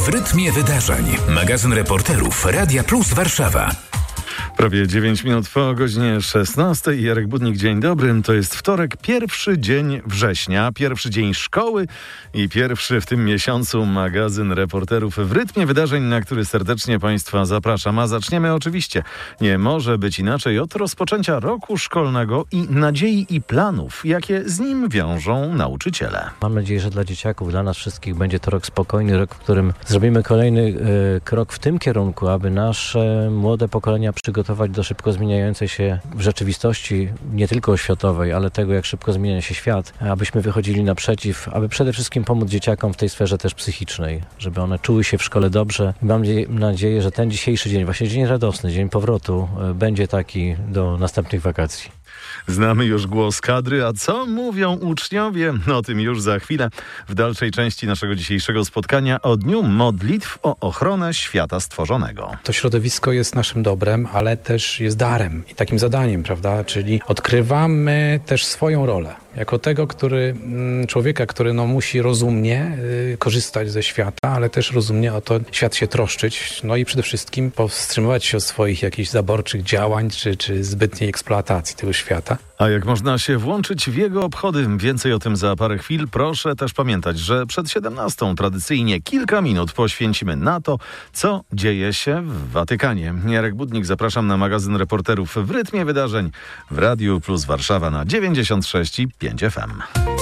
W rytmie wydarzeń. Magazyn reporterów Radia Plus Warszawa. Prawie 9 minut po godzinie 16. Jarek Budnik, dzień dobry. To jest wtorek, pierwszy dzień września, pierwszy dzień szkoły i pierwszy w tym miesiącu magazyn reporterów w rytmie wydarzeń, na który serdecznie Państwa zapraszam. A zaczniemy oczywiście, nie może być inaczej, od rozpoczęcia roku szkolnego i nadziei i planów, jakie z nim wiążą nauczyciele. Mam nadzieję, że dla dzieciaków, dla nas wszystkich będzie to rok spokojny, rok, w którym zrobimy kolejny krok w tym kierunku, aby nasze młode pokolenia przygotować do szybko zmieniającej się w rzeczywistości, nie tylko oświatowej, ale tego, jak szybko zmienia się świat, abyśmy wychodzili naprzeciw, aby przede wszystkim pomóc dzieciakom w tej sferze też psychicznej, żeby one czuły się w szkole dobrze. Mam nadzieję, że ten dzisiejszy dzień, właśnie dzień radosny, dzień powrotu, będzie taki do następnych wakacji. Znamy już głos kadry, a co mówią uczniowie? O tym już za chwilę. W dalszej części naszego dzisiejszego spotkania o Dniu Modlitw o ochronę świata stworzonego. To środowisko jest naszym dobrem, ale też jest darem i takim zadaniem, prawda? Czyli odkrywamy też swoją rolę. Jako tego, człowieka, który musi rozumnie korzystać ze świata, ale też rozumnie o to świat się troszczyć, i przede wszystkim powstrzymywać się od swoich jakichś zaborczych działań, czy zbytniej eksploatacji tego świata. A jak można się włączyć w jego obchody? Więcej o tym za parę chwil. Proszę też pamiętać, że przed 17 tradycyjnie kilka minut poświęcimy na to, co dzieje się w Watykanie. Jarek Budnik, zapraszam na magazyn reporterów w rytmie wydarzeń w Radiu Plus Warszawa na 96,5 FM.